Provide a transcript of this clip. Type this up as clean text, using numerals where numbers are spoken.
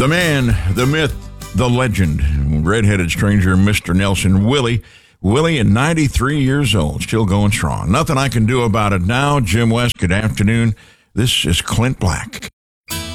The man, the myth, the legend, redheaded stranger, Mr. Nelson Willie. Willie at 93 years old, still going strong. Nothing I can do about it now. Jim West, good afternoon. This is Clint Black.